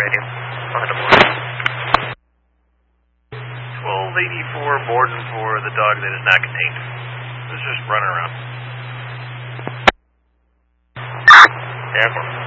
radio. Behind the board. 1284 Borden for the dog that is not contained. This is just running around. Careful.